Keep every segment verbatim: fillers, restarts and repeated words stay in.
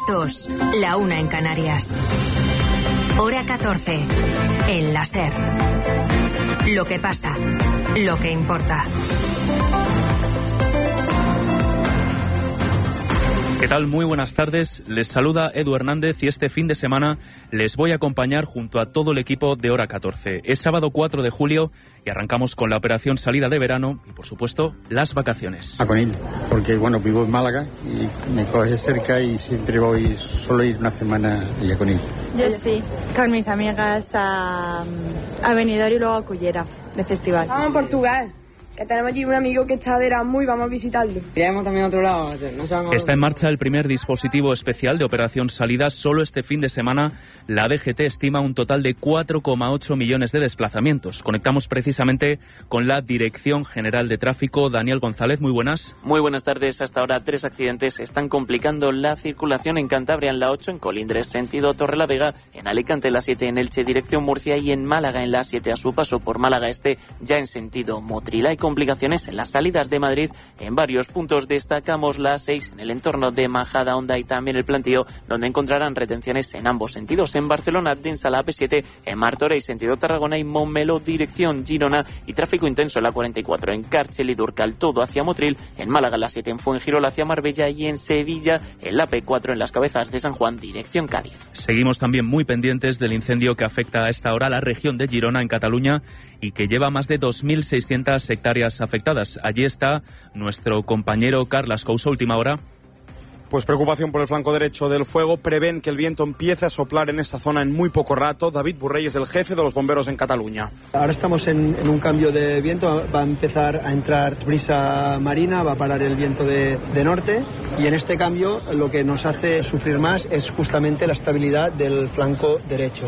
dos, la una en Canarias. Hora catorce, en la SER. Lo que pasa, lo que importa. ¿Qué tal? Muy buenas tardes. Les saluda Edu Hernández y este fin de semana les voy a acompañar junto a todo el equipo de Hora catorce. Es sábado cuatro de julio y arrancamos con la operación salida de verano y, por supuesto, las vacaciones. A Conil, porque bueno, vivo en Málaga y me coge cerca y siempre voy, solo ir una semana a Conil. Yo sí, con mis amigas a, a Benidorm y luego a Cullera, de festival. Vamos a Portugal, que tenemos allí un amigo que está de Erasmus y vamos a visitarlo. Iremos también a otro lado. No se van a... Está en marcha el primer dispositivo especial de operación salida. Solo este fin de semana la D G T estima un total de cuatro coma ocho millones de desplazamientos. Conectamos precisamente con la Dirección General de Tráfico. Daniel González, muy buenas. Muy buenas tardes. Hasta ahora tres accidentes están complicando la circulación en Cantabria en la ocho, en Colindres sentido Torrelavega, en Alicante en la siete, en Elche dirección Murcia y en Málaga en la siete a su paso por Málaga Este ya en sentido Motril. Hay complicaciones en las salidas de Madrid en varios puntos. Destacamos la seis en el entorno de Majada Honda y también el Plantío, donde encontrarán retenciones en ambos sentidos. En Barcelona, densa la A P siete, en Martorell sentido Tarragona y Montmeló dirección Girona y tráfico intenso en la cuarenta y cuatro en Càrcel y Durcal, todo hacia Motril, en Málaga la siete, en Fuengirola hacia Marbella y en Sevilla en la P cuatro en las Cabezas de San Juan dirección Cádiz. Seguimos también muy pendientes del incendio que afecta a esta hora a la región de Girona en Cataluña y que lleva más de dos mil seiscientas hectáreas afectadas. Allí está nuestro compañero Carles Couso, última hora. Pues preocupación por el flanco derecho del fuego. Prevén que el viento empiece a soplar en esta zona en muy poco rato. David Burrey es el jefe de los bomberos en Cataluña. Ahora estamos en, en un cambio de viento. Va a empezar a entrar brisa marina, va a parar el viento de, de norte. Y en este cambio lo que nos hace sufrir más es justamente la estabilidad del flanco derecho.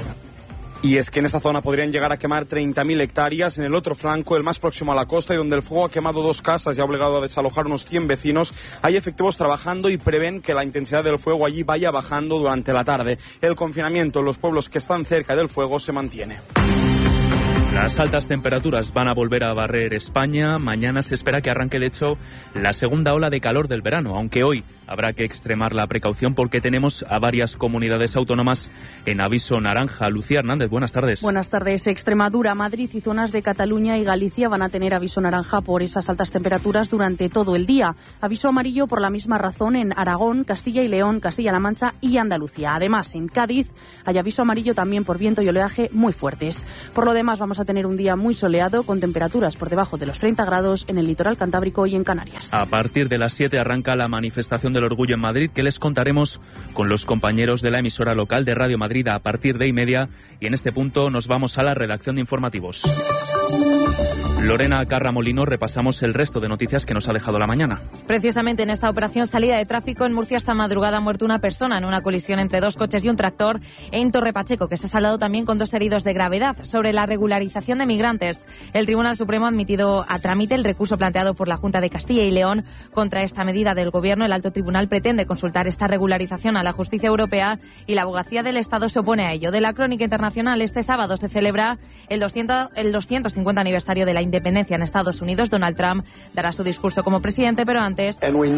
Y es que en esa zona podrían llegar a quemar treinta mil hectáreas. En el otro flanco, el más próximo a la costa y donde el fuego ha quemado dos casas y ha obligado a desalojar unos cien vecinos, hay efectivos trabajando y prevén que la intensidad del fuego allí vaya bajando durante la tarde. El confinamiento en los pueblos que están cerca del fuego se mantiene. Las altas temperaturas van a volver a barrer España. Mañana se espera que arranque, de hecho, la segunda ola de calor del verano, aunque hoy habrá que extremar la precaución porque tenemos a varias comunidades autónomas en aviso naranja. Lucía Hernández, buenas tardes. Buenas tardes. Extremadura, Madrid y zonas de Cataluña y Galicia van a tener aviso naranja por esas altas temperaturas durante todo el día. Aviso amarillo por la misma razón en Aragón, Castilla y León, Castilla-La Mancha y Andalucía. Además, en Cádiz hay aviso amarillo también por viento y oleaje muy fuertes. Por lo demás, vamos a tener un día muy soleado con temperaturas por debajo de los treinta grados en el litoral cantábrico y en Canarias. A partir de las siete arranca la manifestación del orgullo en Madrid, que les contaremos con los compañeros de la emisora local de Radio Madrid a partir de y media. Y en este punto nos vamos a la redacción de informativos. Lorena Carramolino, repasamos el resto de noticias que nos ha dejado la mañana. Precisamente en esta operación salida de tráfico en Murcia esta madrugada ha muerto una persona en una colisión entre dos coches y un tractor en Torre Pacheco, que se ha saldado también con dos heridos de gravedad. Sobre la regularización de migrantes, el Tribunal Supremo ha admitido a trámite el recurso planteado por la Junta de Castilla y León contra esta medida del Gobierno. El Alto Tribunal pretende consultar esta regularización a la justicia europea y la abogacía del Estado se opone a ello. De la crónica internacional, este sábado se celebra el, doscientos, el doscientos cincuenta aniversario de la independencia en Estados Unidos. Donald Trump dará su discurso como presidente, pero antes, sobre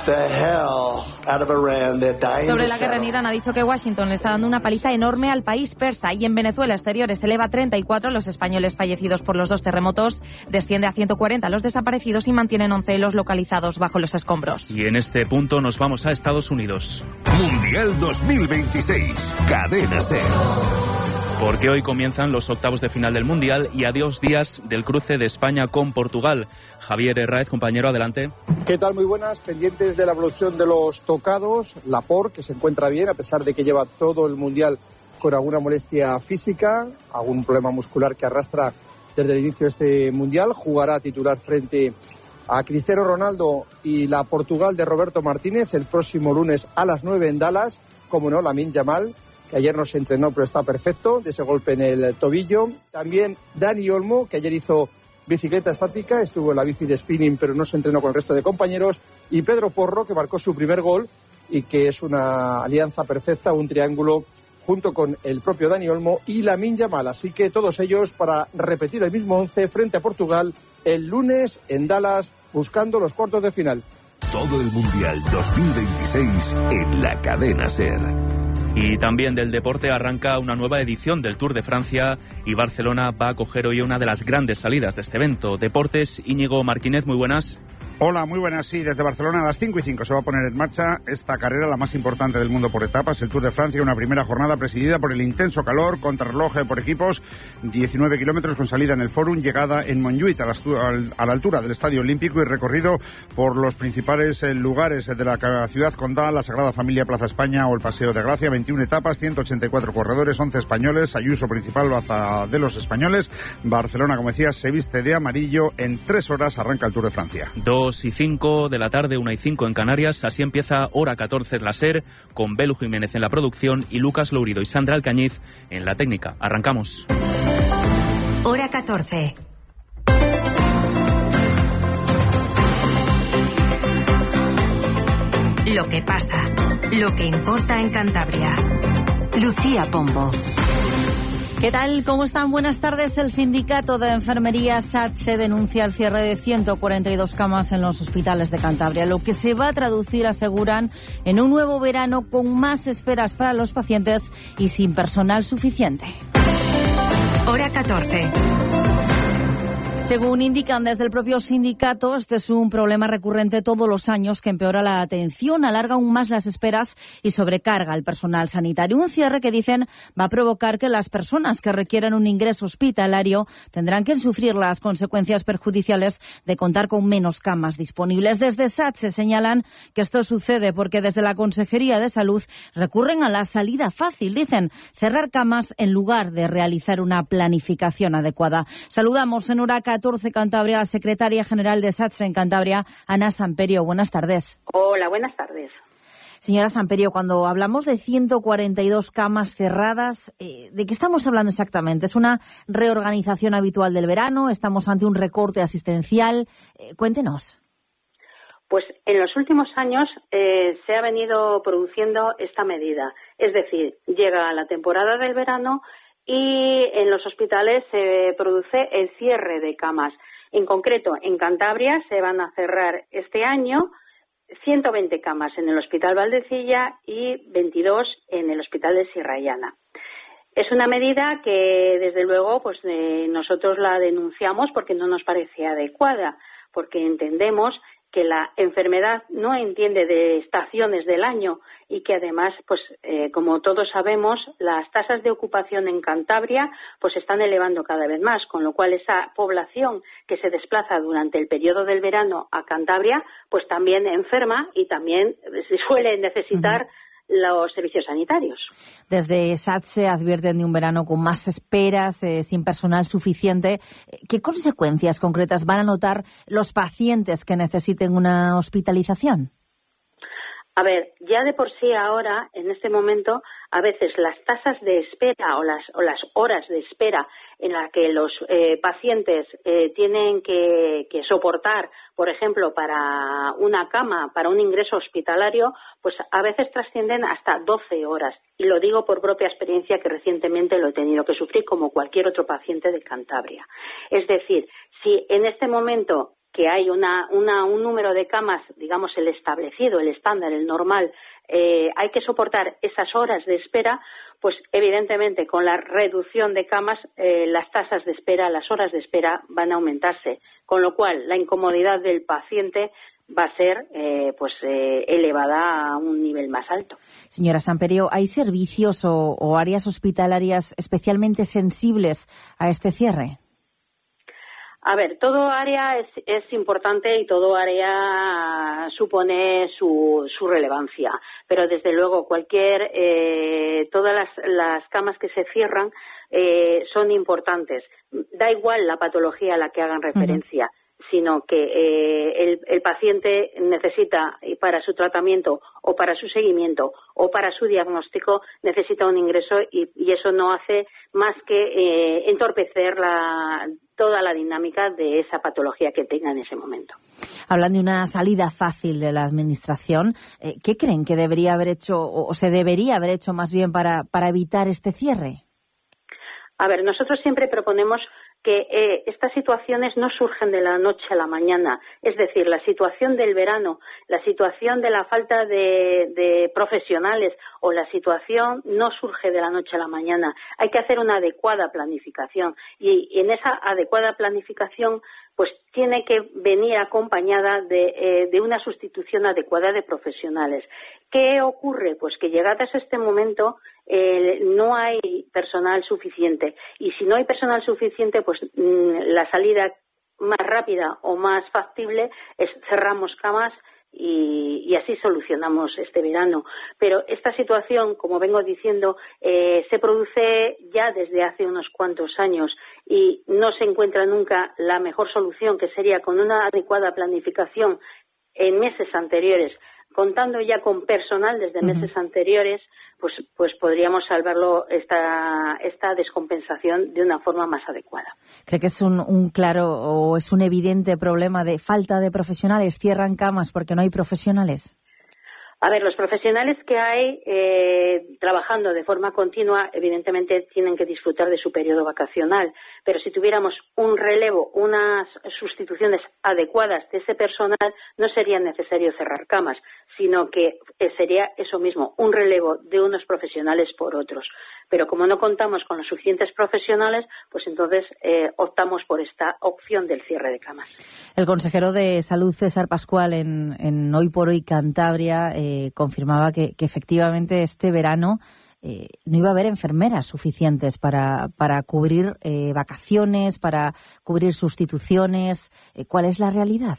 la guerra en Irán, ha dicho que Washington le está dando una paliza enorme al país persa. Y en Venezuela, exteriores eleva a treinta y cuatro los españoles fallecidos por los dos terremotos, desciende a ciento cuarenta los desaparecidos y mantienen once los localizados bajo los escombros. Y en este punto nos vamos a Estados Unidos. Mundial dos mil veintiséis, Cadena SER. Porque hoy comienzan los octavos de final del Mundial y a dos días del cruce de España con Portugal. Javier Herráez, compañero, adelante. ¿Qué tal? Muy buenas. Pendientes de la evolución de los tocados. Laporte, que se encuentra bien, a pesar de que lleva todo el Mundial con alguna molestia física, algún problema muscular que arrastra desde el inicio de este Mundial. Jugará titular frente a Cristiano Ronaldo y la Portugal de Roberto Martínez el próximo lunes a las nueve en Dallas. Como no, Lamine Yamal, que ayer no se entrenó pero está perfecto de ese golpe en el tobillo. También Dani Olmo, que ayer hizo bicicleta estática, estuvo en la bici de spinning pero no se entrenó con el resto de compañeros. Y Pedro Porro, que marcó su primer gol y que es una alianza perfecta, un triángulo junto con el propio Dani Olmo y Lamine Yamal. Así que todos ellos para repetir el mismo once frente a Portugal el lunes en Dallas, buscando los cuartos de final. Todo el Mundial dos mil veintiséis en la cadena SER. Y también del deporte arranca una nueva edición del Tour de Francia y Barcelona va a acoger hoy una de las grandes salidas de este evento. Deportes, Íñigo Martínez, muy buenas. Hola, muy buenas. Sí, desde Barcelona a las cinco y cinco se va a poner en marcha esta carrera, la más importante del mundo por etapas, el Tour de Francia, una primera jornada presidida por el intenso calor, contrarreloj por equipos, diecinueve kilómetros con salida en el Fórum, llegada en Montjuïc, a la, a la altura del Estadio Olímpico, y recorrido por los principales lugares de la ciudad condal, la Sagrada Familia, Plaza España o el Paseo de Gracia. veintiuna etapas, ciento ochenta y cuatro corredores, once españoles, Ayuso principal, baza de los españoles. Barcelona, como decía, se viste de amarillo. En tres horas arranca el Tour de Francia. Dos y cinco de la tarde, una y cinco en Canarias. Así empieza Hora catorce en la SER, con Belu Jiménez en la producción y Lucas Lourido y Sandra Alcañiz en la técnica. Arrancamos. Hora catorce. Lo que pasa, lo que importa en Cantabria. Lucía Pombo. ¿Qué tal? ¿Cómo están? Buenas tardes. El sindicato de enfermería SATSE denuncia el cierre de ciento cuarenta y dos camas en los hospitales de Cantabria, lo que se va a traducir, aseguran, en un nuevo verano con más esperas para los pacientes y sin personal suficiente. Hora catorce. Según indican desde el propio sindicato, este es un problema recurrente todos los años que empeora la atención, alarga aún más las esperas y sobrecarga al personal sanitario. Un cierre que dicen va a provocar que las personas que requieran un ingreso hospitalario tendrán que sufrir las consecuencias perjudiciales de contar con menos camas disponibles. Desde SATSE señalan que esto sucede porque desde la Consejería de Salud recurren a la salida fácil, dicen, cerrar camas en lugar de realizar una planificación adecuada. Saludamos en Hora catorce Cantabria, la secretaria general de SATSE en Cantabria, Ana Samperio. Buenas tardes. Hola, buenas tardes. Señora Samperio, cuando hablamos de ciento cuarenta y dos camas cerradas, eh, ¿de qué estamos hablando exactamente? ¿Es una reorganización habitual del verano? ¿Estamos ante un recorte asistencial? Eh, cuéntenos. Pues en los últimos años eh, se ha venido produciendo esta medida. Es decir, llega la temporada del verano y en los hospitales se produce el cierre de camas. En concreto, en Cantabria se van a cerrar este año ciento veinte camas en el Hospital Valdecilla y veintidós en el Hospital de Sierra Llana. Es una medida que, desde luego, pues eh, nosotros la denunciamos porque no nos parece adecuada, porque entendemos que la enfermedad no entiende de estaciones del año y que además, pues eh, como todos sabemos, las tasas de ocupación en Cantabria pues se están elevando cada vez más, con lo cual esa población que se desplaza durante el periodo del verano a Cantabria pues también enferma y también se suele necesitar uh-huh. los servicios sanitarios. Desde SATSE advierten de un verano con más esperas, eh, sin personal suficiente. ¿Qué consecuencias concretas van a notar los pacientes que necesiten una hospitalización? A ver, ya de por sí ahora, en este momento, a veces las tasas de espera o las, o las horas de espera en las que los eh, pacientes eh, tienen que, que soportar, por ejemplo, para una cama, para un ingreso hospitalario, pues a veces trascienden hasta doce horas. Y lo digo por propia experiencia, que recientemente lo he tenido que sufrir como cualquier otro paciente de Cantabria. Es decir, si en este momento que hay una, una, un número de camas, digamos el establecido, el estándar, el normal, eh, hay que soportar esas horas de espera, pues evidentemente con la reducción de camas eh, las tasas de espera, las horas de espera van a aumentarse, con lo cual la incomodidad del paciente va a ser eh, pues eh, elevada a un nivel más alto. Señora Samperio, ¿hay servicios o, o áreas hospitalarias especialmente sensibles a este cierre? A ver, todo área es, es importante y todo área supone su, su relevancia, pero desde luego cualquier, eh, todas las, las camas que se cierran eh, son importantes. Da igual la patología a la que hagan referencia, uh-huh. sino que eh, el, el paciente necesita, para su tratamiento o para su seguimiento o para su diagnóstico, necesita un ingreso y, y eso no hace más que eh, entorpecer la toda la dinámica de esa patología que tenga en ese momento. Hablan de una salida fácil de la Administración. Eh, ¿Qué creen que debería haber hecho, o se debería haber hecho más bien para, para evitar este cierre? A ver, nosotros siempre proponemos que eh, estas situaciones no surgen de la noche a la mañana. Es decir, la situación del verano, la situación de la falta de, de profesionales o la situación no surge de la noche a la mañana. Hay que hacer una adecuada planificación y, y en esa adecuada planificación pues tiene que venir acompañada de, eh, de una sustitución adecuada de profesionales. ¿Qué ocurre? Pues que llegadas a este momento eh, no hay personal suficiente y si no hay personal suficiente pues mmm, la salida más rápida o más factible es cerramos camas y, y así solucionamos este verano. Pero esta situación, como vengo diciendo, eh, se produce ya desde hace unos cuantos años y no se encuentra nunca la mejor solución, que sería con una adecuada planificación en meses anteriores, contando ya con personal desde meses uh-huh. anteriores, pues pues podríamos salvarlo esta esta descompensación de una forma más adecuada. ¿Cree que es un, un claro o es un evidente problema de falta de profesionales? ¿Cierran camas porque no hay profesionales? A ver, los profesionales que hay eh, trabajando de forma continua, evidentemente tienen que disfrutar de su periodo vacacional, pero si tuviéramos un relevo, unas sustituciones adecuadas de ese personal, no sería necesario cerrar camas, sino que eh, sería eso mismo, un relevo de unos profesionales por otros. Pero como no contamos con los suficientes profesionales, pues entonces eh, optamos por esta opción del cierre de camas. El consejero de Salud, César Pascual, en, en Hoy por Hoy Cantabria, eh, confirmaba que, que efectivamente este verano eh, no iba a haber enfermeras suficientes para, para cubrir eh, vacaciones, para cubrir sustituciones. Eh, ¿Cuál es la realidad?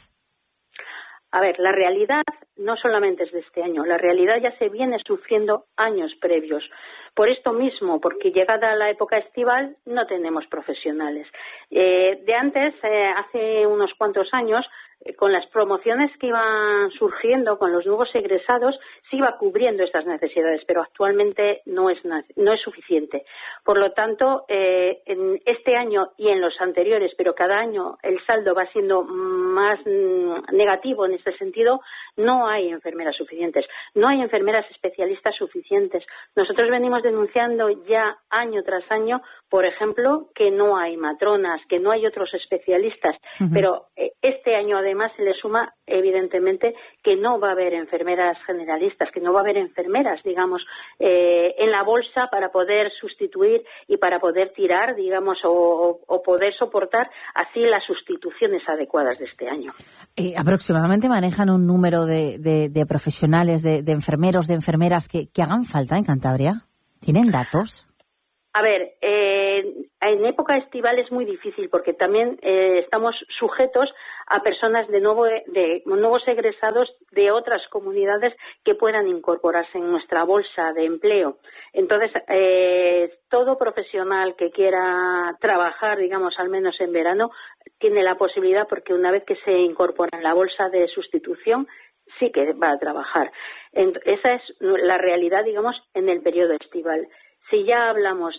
A ver, la realidad no solamente es de este año, la realidad ya se viene sufriendo años previos. Por esto mismo, porque llegada la época estival no tenemos profesionales. Eh, de antes, eh, hace unos cuantos años, eh, con las promociones que iban surgiendo, con los nuevos egresados, se iba cubriendo estas necesidades, pero actualmente no es, no es suficiente. Por lo tanto, eh, en este año y en los anteriores, pero cada año el saldo va siendo más mm, negativo en este sentido, no hay enfermeras suficientes, no hay enfermeras especialistas suficientes. Nosotros venimos denunciando ya año tras año, por ejemplo, que no hay matronas, que no hay otros especialistas, uh-huh. pero eh, este año además se le suma evidentemente que no va a haber enfermeras generalistas, que no va a haber enfermeras, digamos, eh, en la bolsa para poder sustituir y para poder tirar, digamos, o, o poder soportar así las sustituciones adecuadas de este año. Eh, aproximadamente manejan un número de, de, de profesionales, de, de enfermeros, de enfermeras que, que hagan falta en Cantabria. ¿Tienen datos? A ver, eh, en época estival es muy difícil porque también eh, estamos sujetos a personas de, nuevo, de nuevos egresados de otras comunidades que puedan incorporarse en nuestra bolsa de empleo. Entonces, eh, todo profesional que quiera trabajar, digamos, al menos en verano, tiene la posibilidad porque una vez que se incorpora en la bolsa de sustitución, sí que va a trabajar. Esa es la realidad, digamos, en el periodo estival. Si ya hablamos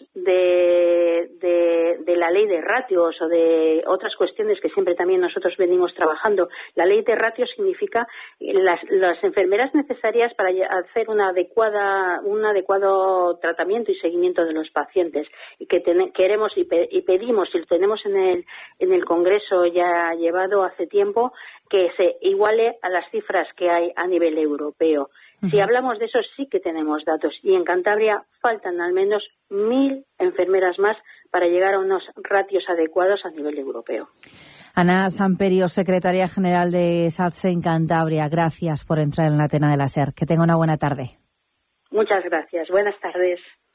de, de, de la ley de ratios o de otras cuestiones que siempre también nosotros venimos trabajando, la ley de ratios significa las, las enfermeras necesarias para hacer una adecuada, un adecuado tratamiento y seguimiento de los pacientes y que ten, queremos y, pe, y pedimos y lo tenemos en el, en el Congreso ya llevado hace tiempo que se iguale a las cifras que hay a nivel europeo. Si hablamos de eso, sí que tenemos datos. Y en Cantabria faltan al menos mil enfermeras más para llegar a unos ratios adecuados a nivel europeo. Ana Samperio, secretaria general de SATSE en Cantabria, gracias por entrar en la antena de la SER. Que tenga una buena tarde. Muchas gracias. Buenas tardes.